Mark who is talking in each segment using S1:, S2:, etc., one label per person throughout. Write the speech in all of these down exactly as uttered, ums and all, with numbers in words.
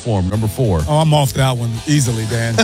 S1: perform, number four.
S2: Oh, I'm off that one easily, Dan.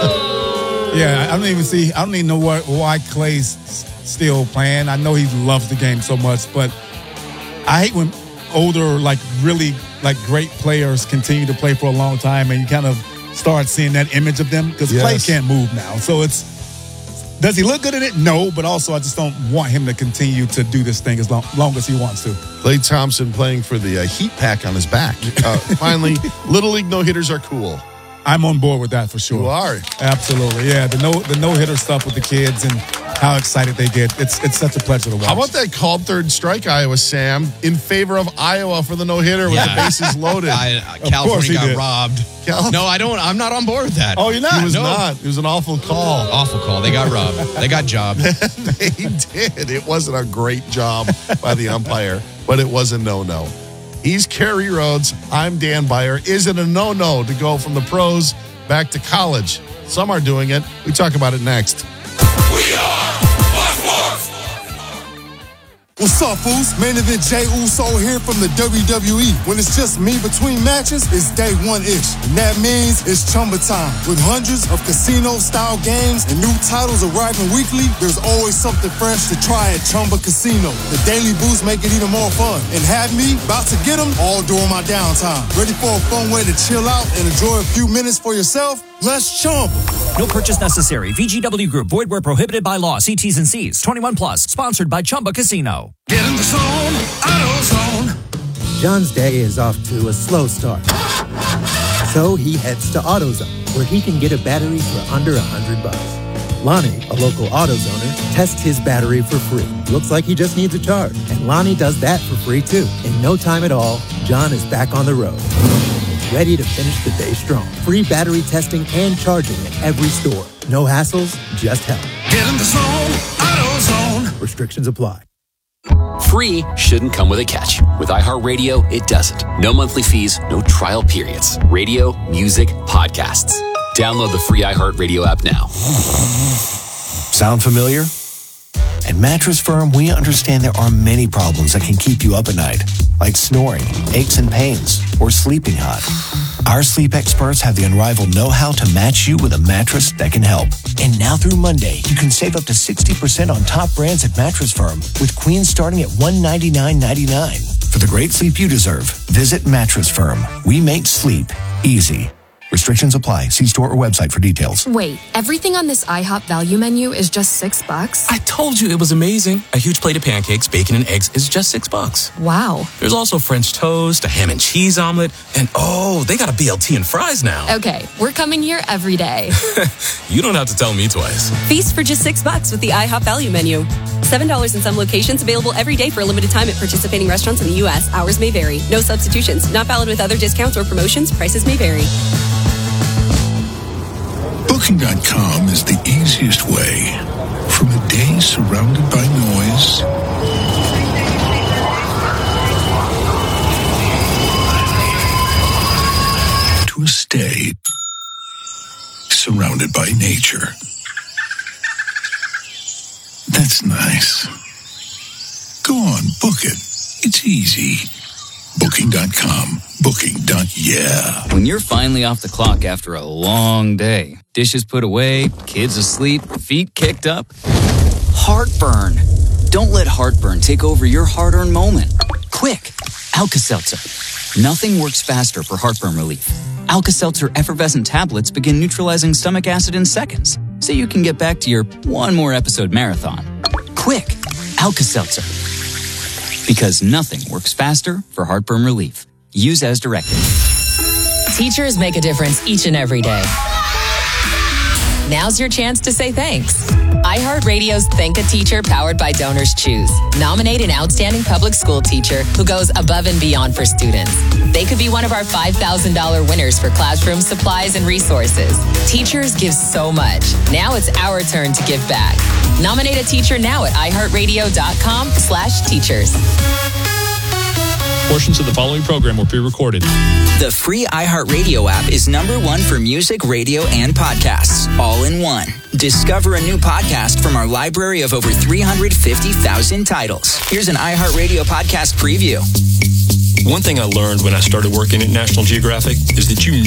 S2: Yeah, I don't even see, I don't even know what, why Clay's still playing. I know he loves the game so much, but I hate when older, like really like great players continue to play for a long time and you kind of start seeing that image of them because yes. Clay can't move now. So it's, does he look good in it? No, but also I just don't want him to continue to do this thing as long, long as he wants to.
S1: Klay Thompson playing for the uh, Heat Pack on his back. Uh, finally, Little League no-hitters are cool.
S2: I'm on board with that for sure.
S1: You are?
S2: Absolutely, yeah. The no the no-hitter stuff with the kids and how excited they get. It's it's such a pleasure to watch.
S1: How about that called third strike, Iowa, Sam, in favor of Iowa for the no-hitter
S3: yeah.
S1: with the bases loaded?
S3: I, uh, California got did. robbed.
S1: Cal-
S3: no, I don't. I'm not on board with that.
S1: Oh, you're not?
S3: He was
S1: no.
S3: not.
S1: It was an awful call.
S3: Awful call. They got robbed. They got jobbed.
S1: They did. It wasn't a great job by the umpire, but it was a no-no. He's Kerry Rhodes. I'm Dan Byer. Is it a no-no to go from the pros back to college? Some are doing it. We talk about it next.
S4: We are Fox Sports.
S5: What's up, fools? Main event Jey Uso here from the W W E. When it's just me between matches, it's day one-ish. And that means it's Chumba time. With hundreds of casino-style games and new titles arriving weekly, there's always something fresh to try at Chumba Casino. The daily boosts make it even more fun. And have me about to get them all during my downtime. Ready for a fun way to chill out and enjoy a few minutes for yourself? Let's Chumba.
S6: No purchase necessary. V G W Group. Void where prohibited by law. See T's and C's. twenty-one plus. Sponsored by Chumba Casino.
S4: Get in the zone. AutoZone.
S7: John's day is off to a slow start. So he heads to AutoZone, where he can get a battery for under a hundred bucks. Lonnie, a local AutoZoner, tests his battery for free. Looks like he just needs a charge. And Lonnie does that for free too. In no time at all, John is back on the road. Ready to finish the day strong. Free battery testing and charging at every store. No hassles, just help.
S4: Get in the zone, AutoZone.
S7: Restrictions apply.
S8: Free shouldn't come with a catch. With iHeartRadio, it doesn't. No monthly fees, no trial periods. Radio, music, podcasts. Download the free iHeartRadio app now.
S9: Sound familiar? At Mattress Firm, we understand there are many problems that can keep you up at night, like snoring, aches and pains, or sleeping hot. Our sleep experts have the unrivaled know-how to match you with a mattress that can help. And now through Monday, you can save up to sixty percent on top brands at Mattress Firm, with Queen starting at one hundred ninety-nine ninety-nine. For the great sleep you deserve, visit Mattress Firm. We make sleep easy. Restrictions apply. See store or website for details.
S10: Wait, everything on this IHOP value menu is just six bucks?
S11: I told you it was amazing. A huge plate of pancakes, bacon, and eggs is just six bucks.
S10: Wow.
S11: There's also French toast, a ham and cheese omelet, and oh, they got a B L T and fries now.
S10: Okay, we're coming here every day.
S11: You don't have to tell me twice.
S12: Feast for just six bucks with the IHOP value menu. Seven dollars in some locations, available every day for a limited time at participating restaurants in the U S. Hours may vary. No substitutions. Not valid with other discounts or promotions. Prices may vary.
S4: Booking dot com is the easiest way from a day surrounded by noise to a stay surrounded by nature. That's nice. Go on, book it. It's easy. Booking dot com. Booking. Yeah.
S13: When you're finally off the clock after a long day, dishes put away, kids asleep, feet kicked up, heartburn. Don't let heartburn take over your hard-earned moment. Quick, Alka-Seltzer. Nothing works faster for heartburn relief. Alka-Seltzer effervescent tablets begin neutralizing stomach acid in seconds, so you can get back to your one more episode marathon. Quick, Alka-Seltzer. Because nothing works faster for heartburn relief. Use as directed.
S14: Teachers make a difference each and every day. Now's your chance to say thanks. iHeartRadio's Thank a Teacher, powered by Donors Choose. Nominate an outstanding public school teacher who goes above and beyond for students. They could be one of our five thousand dollars winners for classroom supplies and resources. Teachers give so much. Now it's our turn to give back. Nominate a teacher now at iHeartRadio.com slash teachers.
S15: Portions of the following program were pre-recorded.
S16: The free iHeartRadio app is number one for music, radio, and podcasts, all in one. Discover a new podcast from our library of over three hundred fifty thousand titles. Here's an iHeartRadio podcast preview.
S15: One thing I learned when I started working at National Geographic is that you